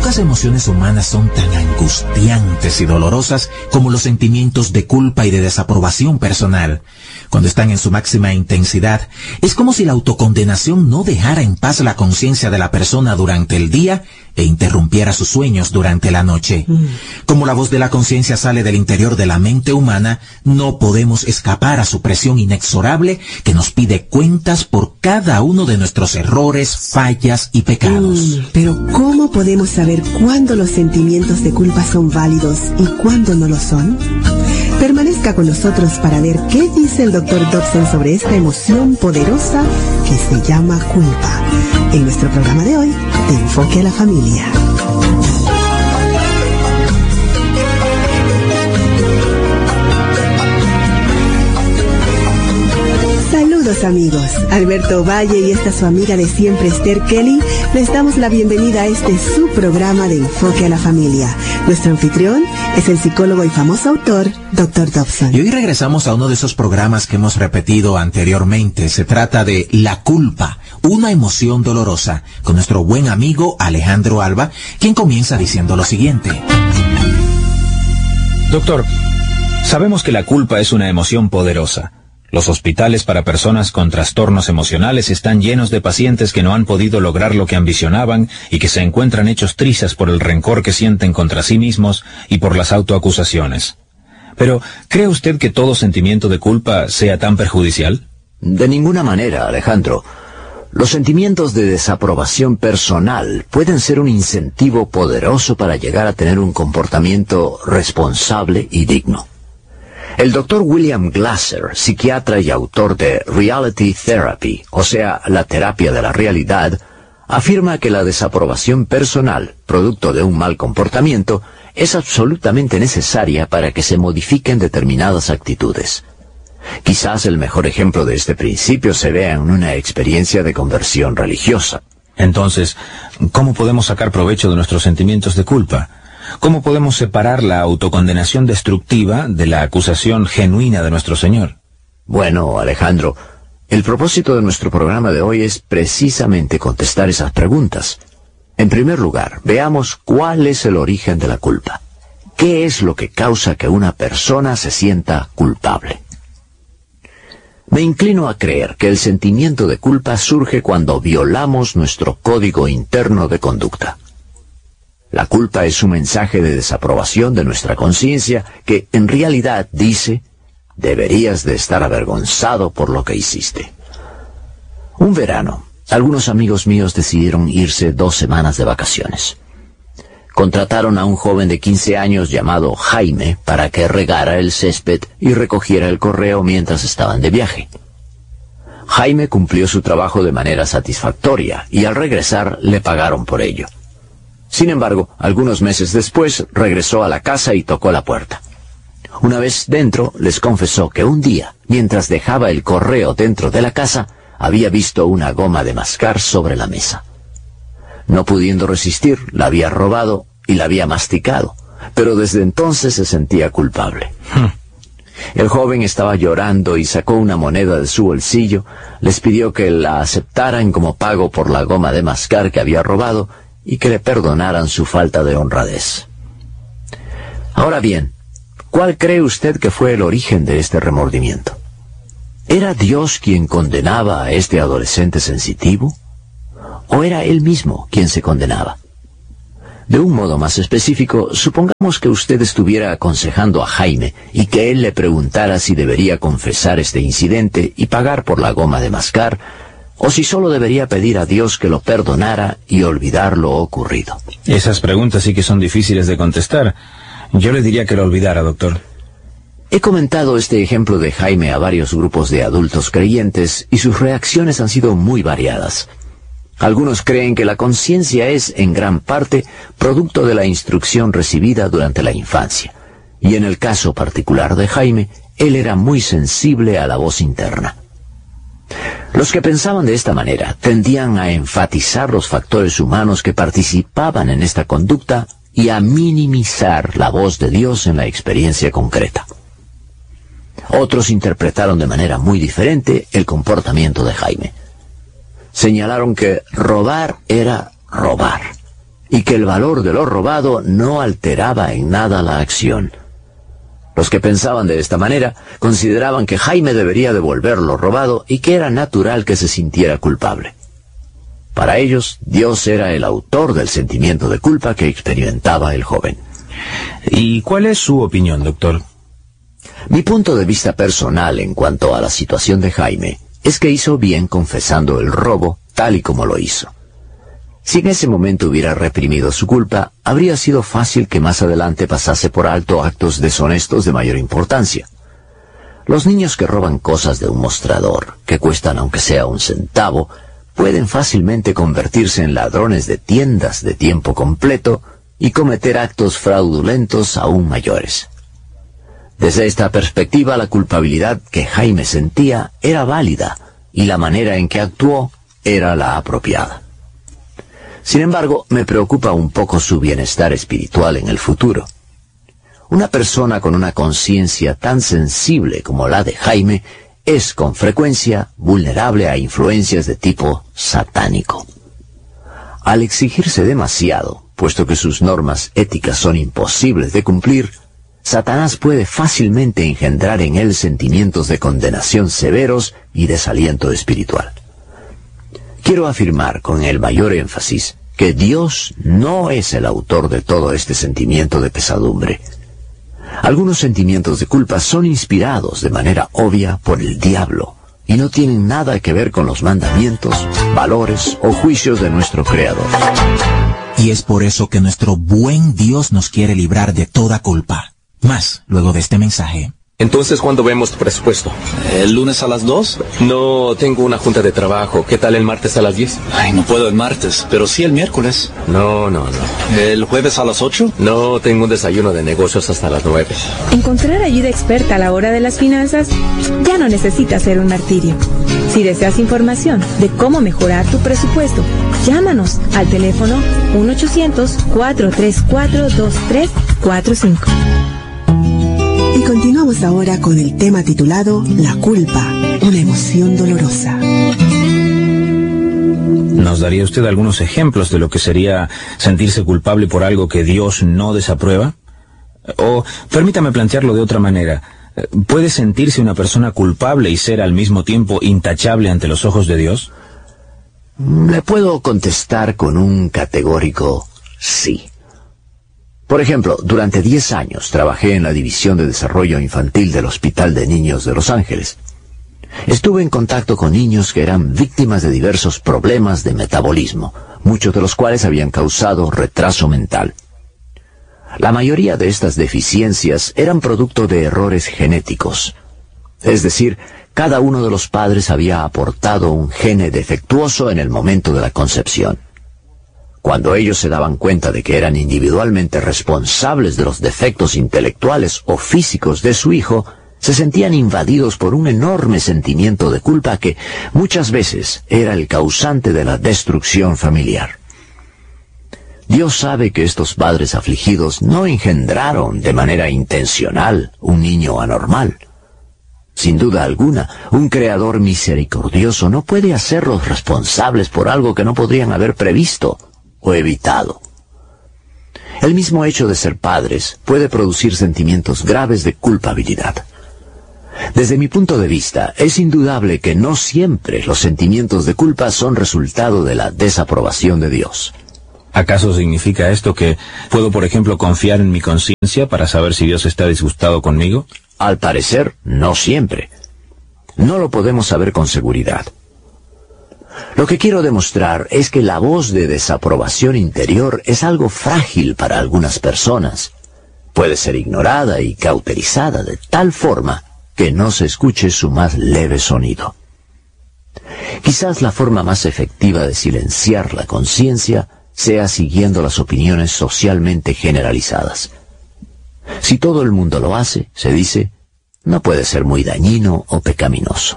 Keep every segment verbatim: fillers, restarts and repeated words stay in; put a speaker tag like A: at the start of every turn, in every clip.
A: Pocas emociones humanas son tan angustiantes y dolorosas como los sentimientos de culpa y de desaprobación personal. Cuando están en su máxima intensidad, es como si la autocondenación no dejara en paz la conciencia de la persona durante el día e interrumpiera sus sueños durante la noche. Mm. Como la voz de la conciencia sale del interior de la mente humana, no podemos escapar a su presión inexorable que nos pide cuentas por cada uno de nuestros errores, fallas y pecados.
B: Mm, pero ¿cómo podemos saber cuándo los sentimientos de culpa son válidos y cuándo no lo son? Permanezca con nosotros para ver qué dice el doctor Dobson sobre esta emoción poderosa que se llama culpa. En nuestro programa de hoy, de Enfoque a la Familia. Saludos amigos, Alberto Valle y esta su amiga de siempre Esther Kelly, les damos la bienvenida a este su programa de Enfoque a la Familia. Nuestro anfitrión es el psicólogo y famoso autor, doctor Dobson.
A: Y hoy regresamos a uno de esos programas que hemos repetido anteriormente. Se trata de la culpa, una emoción dolorosa, con nuestro buen amigo Alejandro Alba, quien comienza diciendo lo siguiente.
C: Doctor, sabemos que la culpa es una emoción poderosa. Los hospitales para personas con trastornos emocionales están llenos de pacientes que no han podido lograr lo que ambicionaban y que se encuentran hechos trizas por el rencor que sienten contra sí mismos y por las autoacusaciones. Pero, ¿cree usted que todo sentimiento de culpa sea tan perjudicial?
D: De ninguna manera, Alejandro. Los sentimientos de desaprobación personal pueden ser un incentivo poderoso para llegar a tener un comportamiento responsable y digno. El doctor William Glasser, psiquiatra y autor de Reality Therapy, o sea, la terapia de la realidad, afirma que la desaprobación personal, producto de un mal comportamiento, es absolutamente necesaria para que se modifiquen determinadas actitudes. Quizás el mejor ejemplo de este principio se vea en una experiencia de conversión religiosa.
C: Entonces, ¿cómo podemos sacar provecho de nuestros sentimientos de culpa? ¿Cómo podemos separar la autocondenación destructiva de la acusación genuina de nuestro Señor?
D: Bueno, Alejandro, el propósito de nuestro programa de hoy es precisamente contestar esas preguntas. En primer lugar, veamos cuál es el origen de la culpa. ¿Qué es lo que causa que una persona se sienta culpable? Me inclino a creer que el sentimiento de culpa surge cuando violamos nuestro código interno de conducta. La culpa es un mensaje de desaprobación de nuestra conciencia que en realidad dice, deberías de estar avergonzado por lo que hiciste. Un verano, algunos amigos míos decidieron irse dos semanas de vacaciones. Contrataron a un joven de quince años llamado Jaime para que regara el césped y recogiera el correo mientras estaban de viaje. Jaime cumplió su trabajo de manera satisfactoria y al regresar le pagaron por ello. Sin embargo, algunos meses después regresó a la casa y tocó la puerta. Una vez dentro, les confesó que un día, mientras dejaba el correo dentro de la casa, había visto una goma de mascar sobre la mesa. No pudiendo resistir, la había robado y la había masticado, pero desde entonces se sentía culpable. El joven estaba llorando y sacó una moneda de su bolsillo, les pidió que la aceptaran como pago por la goma de mascar que había robado y que le perdonaran su falta de honradez. Ahora bien, ¿cuál cree usted que fue el origen de este remordimiento? ¿Era Dios quien condenaba a este adolescente sensitivo? ¿O era él mismo quien se condenaba? De un modo más específico, supongamos que usted estuviera aconsejando a Jaime y que él le preguntara si debería confesar este incidente y pagar por la goma de mascar, o si solo debería pedir a Dios que lo perdonara y olvidar lo ocurrido.
C: Esas preguntas sí que son difíciles de contestar. Yo le diría que lo olvidara, doctor.
D: He comentado este ejemplo de Jaime a varios grupos de adultos creyentes y sus reacciones han sido muy variadas. Algunos creen que la conciencia es, en gran parte, producto de la instrucción recibida durante la infancia. Y en el caso particular de Jaime, él era muy sensible a la voz interna. Los que pensaban de esta manera tendían a enfatizar los factores humanos que participaban en esta conducta y a minimizar la voz de Dios en la experiencia concreta. Otros interpretaron de manera muy diferente el comportamiento de Jaime. Señalaron que robar era robar, y que el valor de lo robado no alteraba en nada la acción. Los que pensaban de esta manera consideraban que Jaime debería devolver lo robado y que era natural que se sintiera culpable. Para ellos, Dios era el autor del sentimiento de culpa que experimentaba el joven.
C: ¿Y cuál es su opinión, doctor?
D: Mi punto de vista personal en cuanto a la situación de Jaime es que hizo bien confesando el robo tal y como lo hizo. Si en ese momento hubiera reprimido su culpa, habría sido fácil que más adelante pasase por alto actos deshonestos de mayor importancia. Los niños que roban cosas de un mostrador, que cuestan aunque sea un centavo, pueden fácilmente convertirse en ladrones de tiendas de tiempo completo y cometer actos fraudulentos aún mayores. Desde esta perspectiva, la culpabilidad que Jaime sentía era válida y la manera en que actuó era la apropiada. Sin embargo, me preocupa un poco su bienestar espiritual en el futuro. Una persona con una conciencia tan sensible como la de Jaime es con frecuencia vulnerable a influencias de tipo satánico. Al exigirse demasiado, puesto que sus normas éticas son imposibles de cumplir, Satanás puede fácilmente engendrar en él sentimientos de condenación severos y desaliento espiritual. Quiero afirmar con el mayor énfasis que Dios no es el autor de todo este sentimiento de pesadumbre. Algunos sentimientos de culpa son inspirados de manera obvia por el diablo y no tienen nada que ver con los mandamientos, valores o juicios de nuestro Creador.
A: Y es por eso que nuestro buen Dios nos quiere librar de toda culpa. Más luego de este mensaje.
E: Entonces, ¿cuándo vemos tu presupuesto?
F: ¿El lunes a las dos?
E: No, tengo una junta de trabajo. ¿Qué tal el martes a las diez?
F: Ay, no puedo el martes, pero sí el miércoles.
E: No, no, no.
F: ¿El jueves a las ocho?
E: No, tengo un desayuno de negocios hasta las nueve.
G: Encontrar ayuda experta a la hora de las finanzas ya no necesita ser un martirio. Si deseas información de cómo mejorar tu presupuesto, llámanos al teléfono uno ochocientos, cuatro tres cuatro, dos tres cuatro cinco.
B: Y continuamos ahora con el tema titulado La culpa, una emoción dolorosa.
C: ¿Nos daría usted algunos ejemplos de lo que sería sentirse culpable por algo que Dios no desaprueba? O, permítame plantearlo de otra manera, ¿puede sentirse una persona culpable y ser al mismo tiempo intachable ante los ojos de Dios?
D: Le puedo contestar con un categórico sí. Por ejemplo, durante diez años trabajé en la División de Desarrollo Infantil del Hospital de Niños de Los Ángeles. Estuve en contacto con niños que eran víctimas de diversos problemas de metabolismo, muchos de los cuales habían causado retraso mental. La mayoría de estas deficiencias eran producto de errores genéticos. Es decir, cada uno de los padres había aportado un gene defectuoso en el momento de la concepción. Cuando ellos se daban cuenta de que eran individualmente responsables de los defectos intelectuales o físicos de su hijo, se sentían invadidos por un enorme sentimiento de culpa que muchas veces era el causante de la destrucción familiar. Dios sabe que estos padres afligidos no engendraron de manera intencional un niño anormal. Sin duda alguna, un creador misericordioso no puede hacerlos responsables por algo que no podrían haber previsto o evitado. El mismo hecho de ser padres puede producir sentimientos graves de culpabilidad. Desde mi punto de vista, es indudable que no siempre los sentimientos de culpa son resultado de la desaprobación de Dios.
C: ¿Acaso significa esto que puedo, por ejemplo, confiar en mi conciencia para saber si Dios está disgustado conmigo?
D: Al parecer, no siempre. No lo podemos saber con seguridad. Lo que quiero demostrar es que la voz de desaprobación interior es algo frágil para algunas personas. Puede ser ignorada y cauterizada de tal forma que no se escuche su más leve sonido. Quizás la forma más efectiva de silenciar la conciencia sea siguiendo las opiniones socialmente generalizadas. Si todo el mundo lo hace, se dice, no puede ser muy dañino o pecaminoso.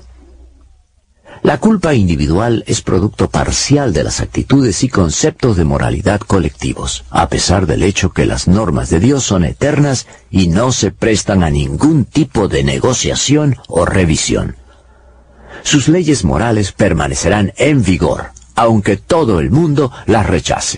D: La culpa individual es producto parcial de las actitudes y conceptos de moralidad colectivos, a pesar del hecho que las normas de Dios son eternas y no se prestan a ningún tipo de negociación o revisión. Sus leyes morales permanecerán en vigor, aunque todo el mundo las rechace.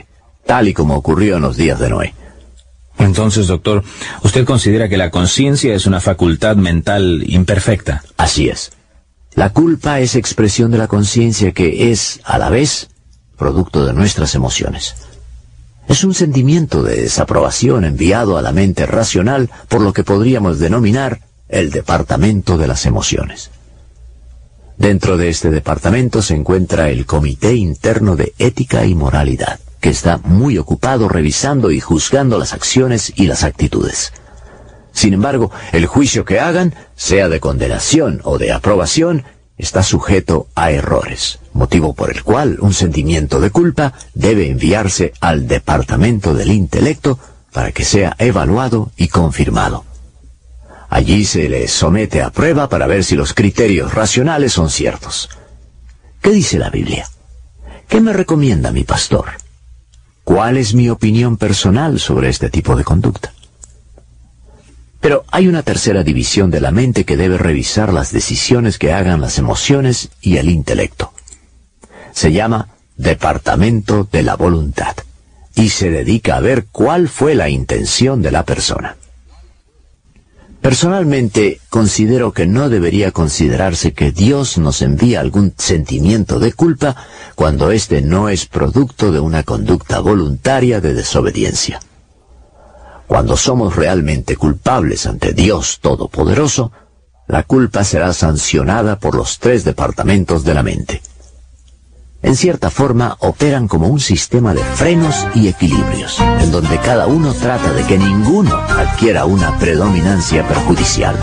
D: tal y como ocurrió en los días de Noé.
C: Entonces, doctor, ¿usted considera que la conciencia es una facultad mental imperfecta?
D: Así es. La culpa es expresión de la conciencia que es, a la vez, producto de nuestras emociones. Es un sentimiento de desaprobación enviado a la mente racional por lo que podríamos denominar el departamento de las emociones. Dentro de este departamento se encuentra el Comité Interno de Ética y Moralidad, que está muy ocupado revisando y juzgando las acciones y las actitudes. Sin embargo, el juicio que hagan, sea de condenación o de aprobación, está sujeto a errores, motivo por el cual un sentimiento de culpa debe enviarse al departamento del intelecto para que sea evaluado y confirmado. Allí se le somete a prueba para ver si los criterios racionales son ciertos. ¿Qué dice la Biblia? ¿Qué me recomienda mi pastor? ¿Cuál es mi opinión personal sobre este tipo de conducta? Pero hay una tercera división de la mente que debe revisar las decisiones que hagan las emociones y el intelecto. Se llama Departamento de la Voluntad y se dedica a ver cuál fue la intención de la persona. Personalmente, considero que no debería considerarse que Dios nos envía algún sentimiento de culpa cuando éste no es producto de una conducta voluntaria de desobediencia. Cuando somos realmente culpables ante Dios Todopoderoso, la culpa será sancionada por los tres departamentos de la mente. En cierta forma, operan como un sistema de frenos y equilibrios, en donde cada uno trata de que ninguno adquiera una predominancia perjudicial.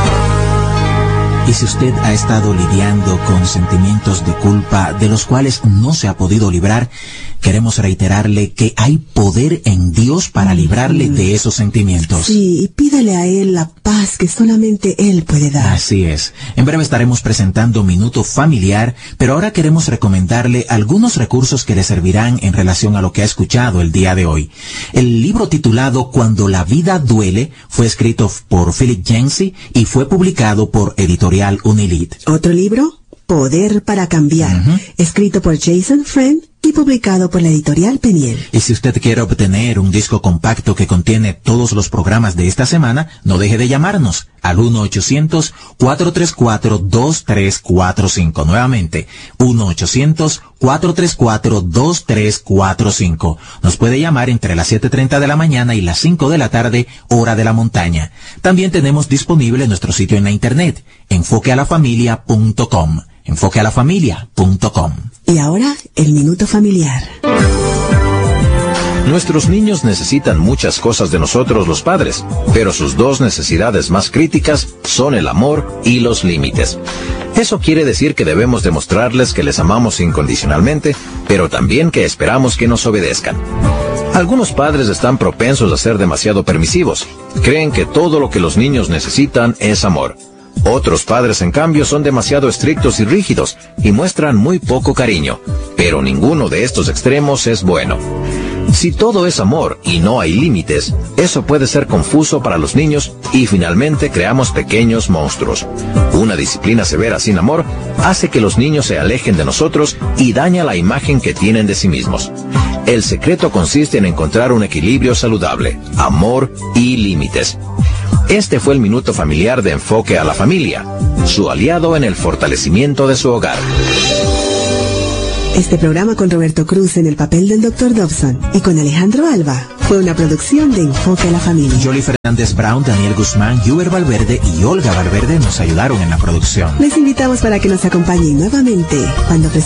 A: Y si usted ha estado lidiando con sentimientos de culpa de los cuales no se ha podido librar, queremos reiterarle que hay poder en Dios para librarle de esos sentimientos.
B: Sí, y pídale a Él la paz que solamente Él puede dar.
A: Así es. En breve estaremos presentando Minuto Familiar, pero ahora queremos recomendarle algunos recursos que le servirán en relación a lo que ha escuchado el día de hoy. El libro titulado Cuando la vida duele fue escrito por Philip Yancey y fue publicado por Editorial Unilit.
B: Otro libro, Poder para Cambiar, uh-huh. escrito por Jason Friend y publicado por la editorial Peniel.
A: Y si usted quiere obtener un disco compacto que contiene todos los programas de esta semana, no deje de llamarnos al uno ochocientos, cuatro tres cuatro, dos tres cuatro cinco. Nuevamente, uno ochocientos, cuatro tres cuatro, dos tres cuatro cinco. Nos puede llamar entre las siete treinta de la mañana y las cinco de la tarde, hora de la montaña. También tenemos disponible nuestro sitio en la internet, enfoque a la familia punto com. enfoque a la familia punto com.
B: Y ahora, el Minuto Familiar.
C: Nuestros niños necesitan muchas cosas de nosotros los padres, pero sus dos necesidades más críticas son el amor y los límites. Eso quiere decir que debemos demostrarles que les amamos incondicionalmente, pero también que esperamos que nos obedezcan. Algunos padres están propensos a ser demasiado permisivos. Creen que todo lo que los niños necesitan es amor. Otros padres, en cambio, son demasiado estrictos y rígidos y muestran muy poco cariño, pero ninguno de estos extremos es bueno. Si todo es amor y no hay límites, eso puede ser confuso para los niños y finalmente creamos pequeños monstruos. Una disciplina severa sin amor hace que los niños se alejen de nosotros y daña la imagen que tienen de sí mismos. El secreto consiste en encontrar un equilibrio saludable, amor y límites. Este fue el Minuto Familiar de Enfoque a la Familia, su aliado en el fortalecimiento de su hogar.
B: Este programa con Roberto Cruz en el papel del doctor Dobson y con Alejandro Alba fue una producción de Enfoque a la Familia.
A: Jolie Fernández Brown, Daniel Guzmán, Yuber Valverde y Olga Valverde nos ayudaron en la producción.
B: Les invitamos para que nos acompañen nuevamente cuando